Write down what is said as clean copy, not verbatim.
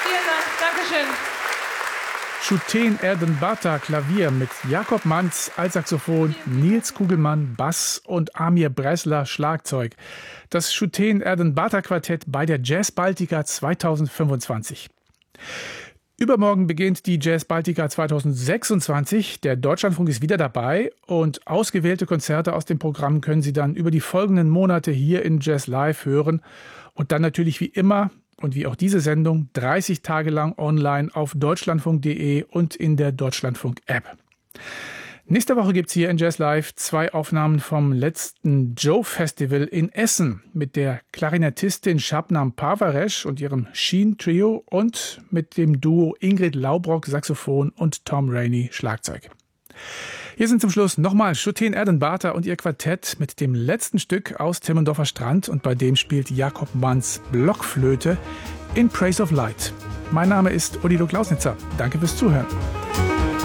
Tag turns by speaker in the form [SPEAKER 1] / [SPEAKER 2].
[SPEAKER 1] Vielen Dank. Dankeschön.
[SPEAKER 2] Shooten Erdenbata Klavier mit Jakob Manz Altsaxophon, Nils Kugelmann Bass und Amir Bressler Schlagzeug. Das Shooten Erdenbata Quartett bei der Jazz Baltica 2025. Übermorgen beginnt die Jazz Baltica 2026. Der Deutschlandfunk ist wieder dabei und ausgewählte Konzerte aus dem Programm können Sie dann über die folgenden Monate hier in Jazz Live hören und dann natürlich wie immer und wie auch diese Sendung 30 Tage lang online auf deutschlandfunk.de und in der Deutschlandfunk-App. Nächste Woche gibt es hier in Jazz Live 2 Aufnahmen vom letzten Joe-Festival in Essen mit der Klarinettistin Shabnam Parvaresh und ihrem Sheen-Trio und mit dem Duo Ingrid Laubrock Saxophon und Tom Rainey Schlagzeug. Hier sind zum Schluss nochmal Shooten Erdenbata und ihr Quartett mit dem letzten Stück aus Timmendorfer Strand und bei dem spielt Jakob Manz Blockflöte in Praise of Light. Mein Name ist Odilo Klausnitzer. Danke fürs Zuhören.